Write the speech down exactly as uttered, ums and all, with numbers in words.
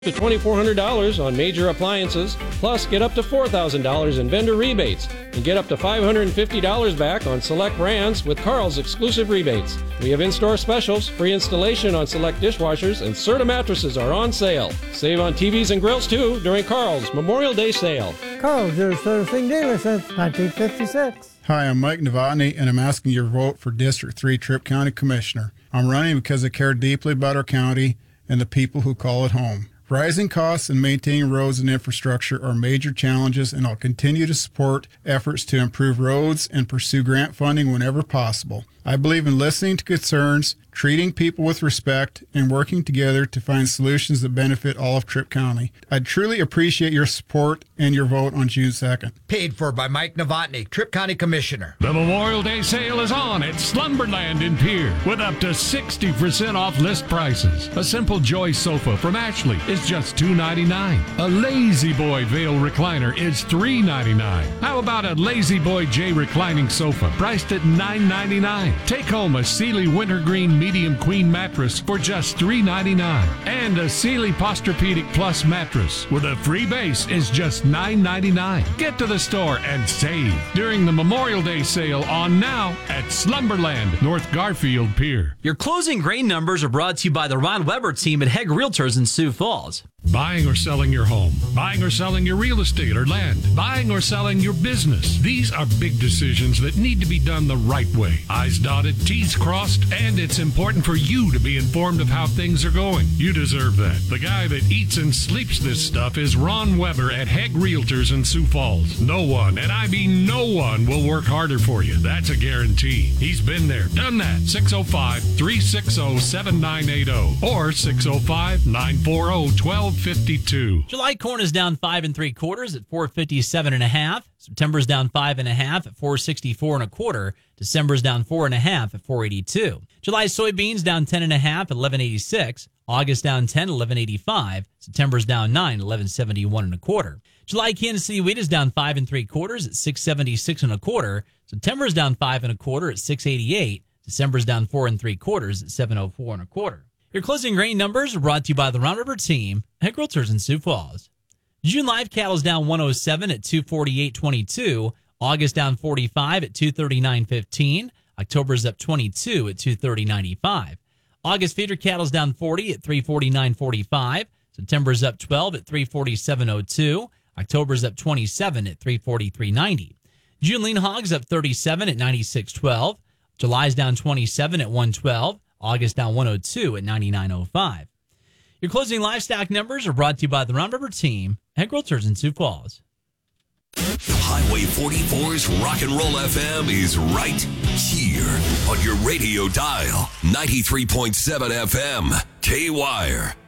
to twenty-four hundred dollars on major appliances, plus get up to four thousand dollars in vendor rebates and get up to five hundred fifty dollars back on select brands with Carl's exclusive rebates. We have in-store specials, free installation on select dishwashers, and Serta mattresses are on sale. Save on T Vs and grills too during Carl's Memorial Day sale. Carl's, your servicing dealer since nineteen fifty-six. Hi, I'm Mike Novotny, and I'm asking your vote for District three Tripp County Commissioner. I'm running because I care deeply about our county and the people who call it home. Rising costs and maintaining roads and infrastructure are major challenges, and I'll continue to support efforts to improve roads and pursue grant funding whenever possible. I believe in listening to concerns, treating people with respect, and working together to find solutions that benefit all of Tripp County. I truly appreciate your support and your vote on June second. Paid for by Mike Novotny, Tripp County Commissioner. The Memorial Day sale is on at Slumberland in Pierre with up to sixty percent off list prices. A simple Joy sofa from Ashley is just two ninety-nine. A Lazy Boy Veil recliner is three ninety-nine. How about a Lazy Boy J reclining sofa priced at nine ninety-nine? Take home a Sealy Wintergreen Medium Queen mattress for just three ninety-nine. And a Sealy Posturepedic Plus mattress with a free base is just nine ninety-nine. Get to the store and save during the Memorial Day sale on now at Slumberland, North Garfield Pier. Your closing grain numbers are brought to you by the Ron Weber team at Hegg Realtors in Sioux Falls. Buying or selling your home, buying or selling your real estate or land, buying or selling your business. These are big decisions that need to be done the right way. I's dotted, T's crossed, and it's important for you to be informed of how things are going. You deserve that. The guy that eats and sleeps this stuff is Ron Weber at Hegg Realtors in Sioux Falls. No one, and I mean no one, will work harder for you. That's a guarantee. He's been there, done that. six oh five, three six oh, seven nine eight oh or six oh five, nine four oh, one two five two. July corn is down five and three quarters at four fifty-seven and a half. September's down five and a half at four sixty-four and a quarter. December's down four and a half at four eighty-two. July soybeans down ten and a half at eleven eighty-six. August down ten, eleven eighty-five. September's down nine, eleven seventy-one and a quarter. July Kansas City wheat is down five and three quarters at six seventy-six and a quarter. September's down five and a quarter at six eighty-eight. December's down four and three quarters at seven oh four and a quarter. Your closing grain numbers are brought to you by the Round River team, Hegg Realtors in Sioux Falls. June live cattle is down one oh seven at two forty-eight twenty-two. August down forty-five at two thirty-nine fifteen. October's up twenty-two at two thirty ninety-five. August feeder cattle is down forty at three forty-nine forty-five. September's up twelve at three forty-seven oh two. October's up twenty-seven at three forty-three ninety. June lean hogs up thirty-seven at ninety-six twelve. July's down twenty-seven at one twelve. August down one oh two at ninety-nine oh five. Your closing livestock numbers are brought to you by the Round River team, Hegg Realtors in Sioux Falls. Highway forty-four's Rock and Roll F M is right here on your radio dial. ninety-three point seven F M, K-Wire.